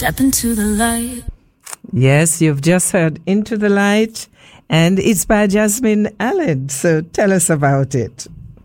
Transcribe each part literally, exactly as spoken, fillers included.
Step into the light. Yes, you've just heard Into the Light, and it's by Jasmine Allen. So tell us about it.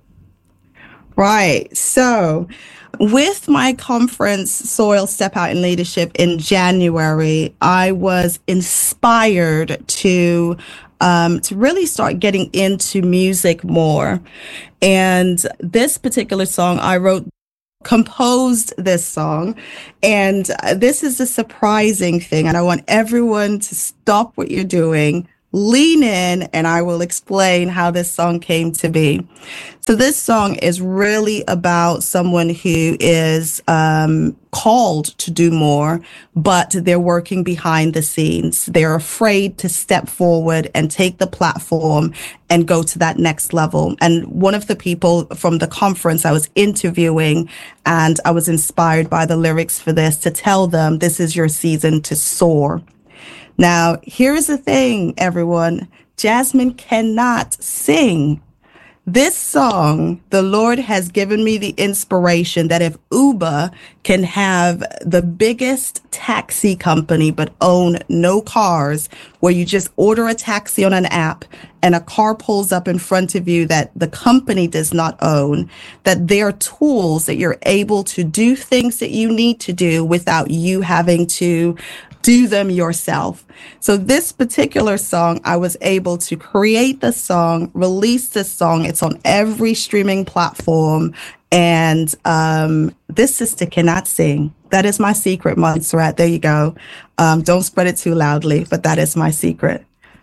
Right. So with my conference, Soil Step Out in Leadership, in January, I was inspired to um, to really start getting into music more. And this particular song I wrote, composed this song. And uh, this is the surprising thing. And I want everyone to stop what you're doing, lean in, and I will explain how this song came to be. So this song is really about someone who is um, called to do more, but they're working behind the scenes. They're afraid to step forward and take the platform and go to that next level. And one of the people from the conference I was interviewing, and I was inspired by the lyrics for this, to tell them this is your season to soar. Now, here's the thing, everyone. Jasmine cannot sing. This song, the Lord has given me the inspiration that if Uber can have the biggest taxi company but own no cars, where you just order a taxi on an app and a car pulls up in front of you that the company does not own, that there are tools that you're able to do things that you need to do without you having to do them yourself. So this particular song, I was able to create the song, release this song. It's on every streaming platform. And um, this sister cannot sing. That is my secret, Montserrat. There you go. Um, don't spread it too loudly, but that is my secret.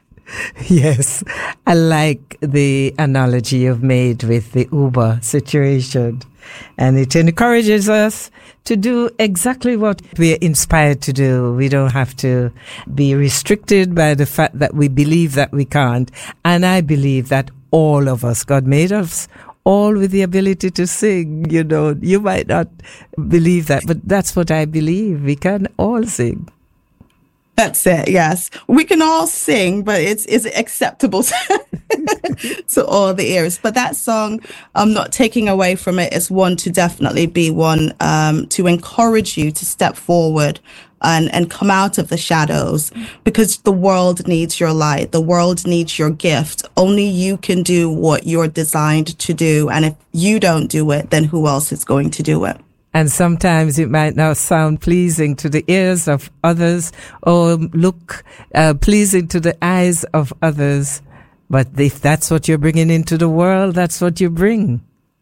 Yes, I like the analogy you've made with the Uber situation. And it encourages us to do exactly what we're inspired to do. We don't have to be restricted by the fact that we believe that we can't. And I believe that all of us, God made us all with the ability to sing. You know, you might not believe that, but that's what I believe. We can all sing. That's it. Yes, we can all sing, but it's is it acceptable to, to all the ears. But that song, I'm not taking away from it. It's one to definitely be one um, to encourage you to step forward and and come out of the shadows, because the world needs your light. The world needs your gift. Only you can do what you're designed to do, and if you don't do it, then who else is going to do it? And sometimes it might not sound pleasing to the ears of others or look uh, pleasing to the eyes of others. But if that's what you're bringing into the world, that's what you bring.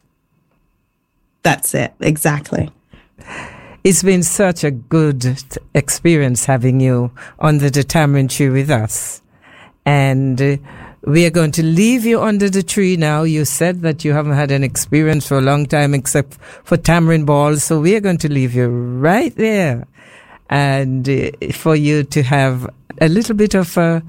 That's it. Exactly. It's been such a good experience having you under the tamarind tree with us. And uh, we are going to leave you under the tree now. You said that you haven't had an experience for a long time except for tamarind balls. So we are going to leave you right there and uh, for you to have a little bit of a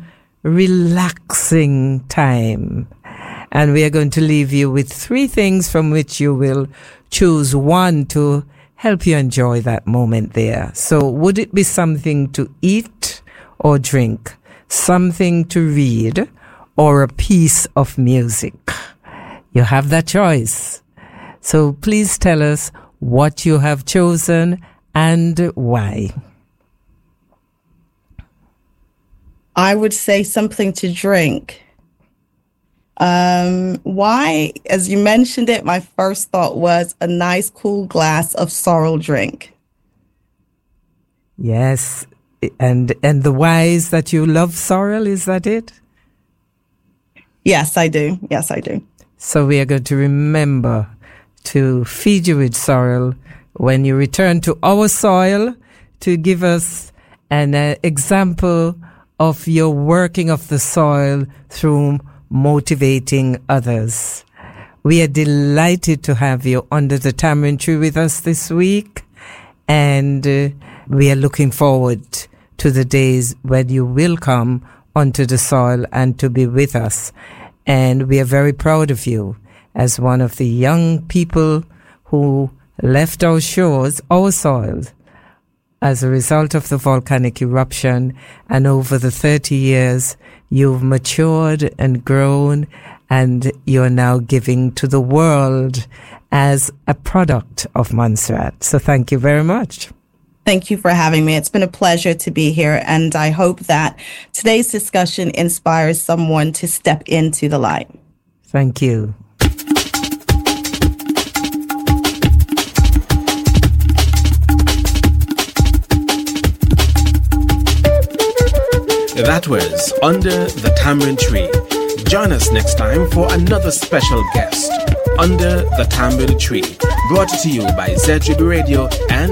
relaxing time. And we are going to leave you with three things from which you will choose one to help you enjoy that moment there. So would it be something to eat or drink, something to read, or a piece of music? You have that choice. So please tell us what you have chosen and why. I would say something to drink. Um, why? As you mentioned it, my first thought was a nice cool glass of sorrel drink. Yes. And and the why is that you love sorrel, is that it? Yes, I do. Yes, I do. So we are going to remember to feed you with sorrel when you return to our soil, to give us an uh, example of your working of the soil through motivating others. We are delighted to have you under the tamarind tree with us this week, and uh, we are looking forward to the days when you will come onto the soil and to be with us. And we are very proud of you as one of the young people who left our shores, our soil, as a result of the volcanic eruption. And over the thirty years, you've matured and grown, and you're now giving to the world as a product of Montserrat. So thank you very much. Thank you for having me. It's been a pleasure to be here, and I hope that today's discussion inspires someone to step into the light. Thank you. That was Under the Tamarind Tree. Join us next time for another special guest. Under the Tamarind Tree, brought to you by Z G B Radio and